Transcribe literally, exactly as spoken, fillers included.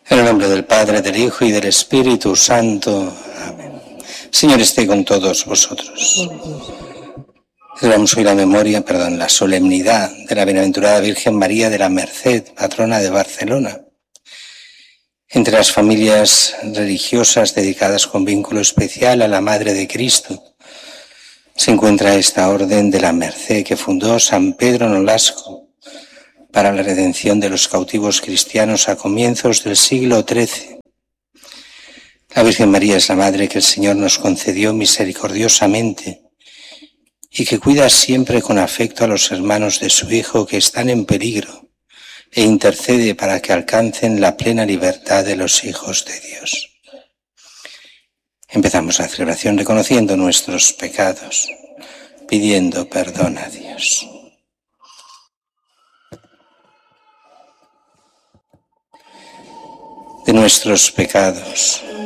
En el nombre del Padre, del Hijo y del Espíritu Santo. Amén. Señor esté con todos vosotros. Celebramos hoy la memoria, perdón, la solemnidad de la Bienaventurada Virgen María de la Merced, patrona de Barcelona. Entre las familias religiosas dedicadas con vínculo especial a la Madre de Cristo, se encuentra esta Orden de la Merced que fundó San Pedro Nolasco para la redención de los cautivos cristianos a comienzos del siglo trece. La Virgen María es la Madre que el Señor nos concedió misericordiosamente y que cuida siempre con afecto a los hermanos de su Hijo que están en peligro e intercede para que alcancen la plena libertad de los hijos de Dios. Empezamos la celebración reconociendo nuestros pecados, pidiendo perdón a Dios. De nuestros pecados,